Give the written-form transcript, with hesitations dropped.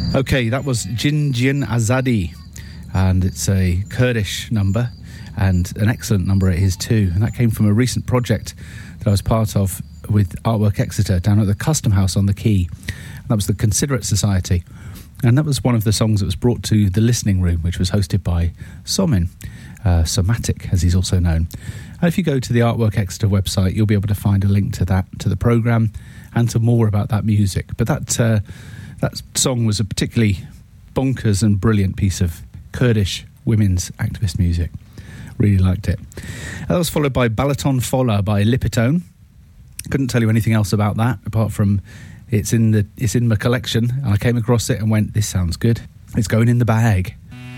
Okay, that was Jin Jin Azadi, and it's a Kurdish number, and an excellent number it is too. And that came from a recent project that I was part of with Artwork Exeter down at the Custom House on the Quay. And that was the Considerate Society. And that was one of the songs that was brought to the Listening Room, which was hosted by Somin, Somatic, as he's also known. And if you go to the Artwork Exeter website, you'll be able to find a link to that, to the programme, and to more about that music. But that song was a particularly bonkers and brilliant piece of Kurdish women's activist music. Really liked it. That was followed by Balaton Fola by Lipitone. Couldn't tell you anything else about that, apart from it's in my collection, and I came across it and went, this sounds good. It's going in the bag.